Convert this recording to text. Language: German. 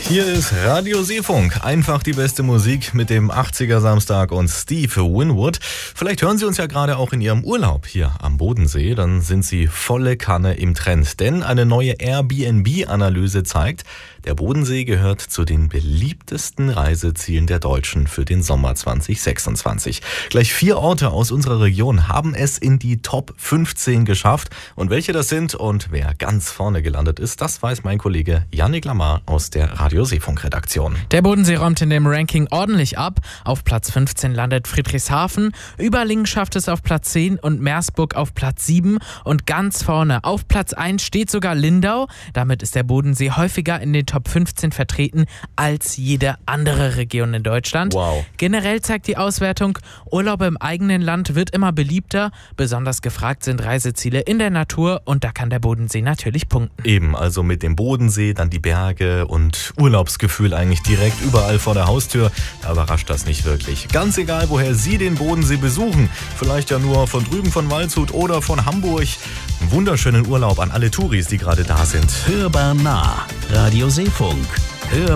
Hier ist Radio Seefunk. Einfach die beste Musik mit dem 80er Samstag und Steve Winwood. Vielleicht hören Sie uns ja gerade auch in Ihrem Urlaub hier am Bodensee. Dann sind Sie volle Kanne im Trend. Denn eine neue Airbnb-Analyse zeigt, der Bodensee gehört zu den beliebtesten Reisezielen der Deutschen für den Sommer 2026. Gleich 4 Orte aus unserer Region haben es in die Top 15 geschafft. Und welche das sind und wer ganz vorne gelandet ist, das weiß mein Kollege Yannick Lamar aus der Radio Seefunk-Redaktion. Der Bodensee räumt in dem Ranking ordentlich ab. Auf Platz 15 landet Friedrichshafen, Überlingen schafft es auf Platz 10 und Meersburg auf Platz 7. Und ganz vorne auf Platz 1 steht sogar Lindau. Damit ist der Bodensee häufiger in den Top 15 vertreten als jede andere Region in Deutschland. Wow. Generell zeigt die Auswertung, Urlaub im eigenen Land wird immer beliebter. Besonders gefragt sind Reiseziele in der Natur und da kann der Bodensee natürlich punkten. Eben, also mit dem Bodensee, dann die Berge und Urlaubsgefühl eigentlich direkt überall vor der Haustür. Da überrascht das nicht wirklich. Ganz egal, woher Sie den Bodensee besuchen. Vielleicht ja nur von drüben von Waldshut oder von Hamburg. Einen wunderschönen Urlaub an alle Touris, die gerade da sind. Hörbar nah. Radio Seefunk.